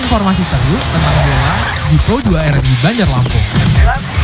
informasi seru tentang bola di Pro 2 RRI Banjar Lampung.